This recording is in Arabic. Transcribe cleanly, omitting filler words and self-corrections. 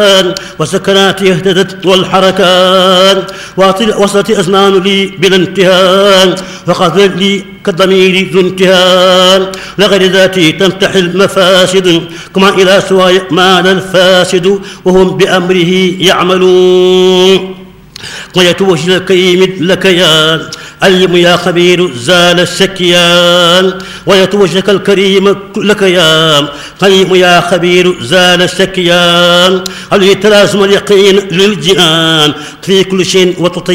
وسكناتي اهتدت والحركات وصلت أزمان لي بلا انتهاء وقد لي كالضمير ذو انتهاء لغير ذاتي تمتحي المفاسد كما إلى سواي مال الفاسد وهم بأمره يعملون ويتوجه الكريم لك يا علم يا خبير زال الشكيان ويتوجهك الكريم لك يا قيم يا خبير زال الشكيان عليه تلازم اليقين للجنان في كل شيء وتطيب